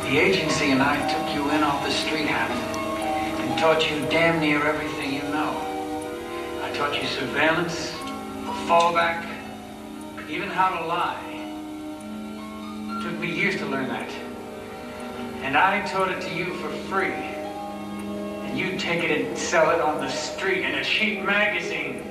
The agency and I took you in off the street, Hammond, and taught you damn near everything you know. I taught you surveillance, fallback, even how to lie. It took me years to learn that. And I taught it to you for free. And you take it and sell it on the street in a cheap magazine.